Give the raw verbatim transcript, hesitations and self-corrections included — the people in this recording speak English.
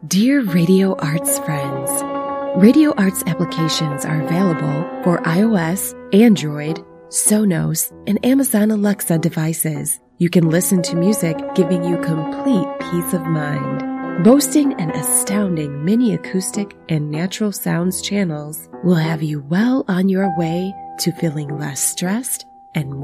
Dear Radio Arts friends, Radio Arts applications are available for iOS, Android, Sonos, and Amazon Alexa devices. You can listen to music giving you complete peace of mind. Boasting an astounding mini acoustic and natural sounds channels will have you well on your way to feeling less stressed and more